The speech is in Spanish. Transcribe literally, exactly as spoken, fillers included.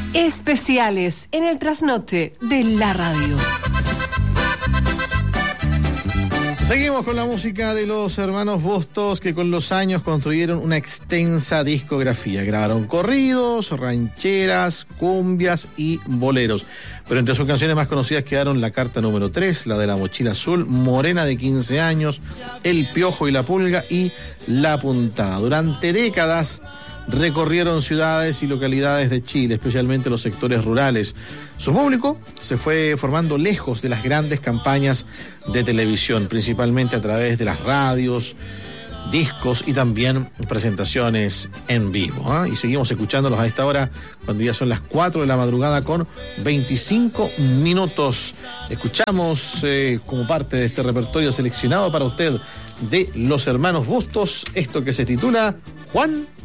Especiales en el trasnoche de la radio. Seguimos con la música de los hermanos Bustos, que con los años construyeron una extensa discografía. Grabaron corridos, rancheras, cumbias y boleros. Pero entre sus canciones más conocidas quedaron La Carta número tres, la de La Mochila Azul, Morena de quince años, El Piojo y la Pulga y La Puntada. Durante décadas recorrieron ciudades y localidades de Chile, especialmente los sectores rurales. Su público se fue formando lejos de las grandes campañas de televisión, principalmente a través de las radios, discos y también presentaciones en vivo, ¿eh? Y seguimos escuchándolos a esta hora, cuando ya son las cuatro de la madrugada con veinticinco minutos. Escuchamos eh, como parte de este repertorio seleccionado para usted de los hermanos Bustos, esto que se titula Juan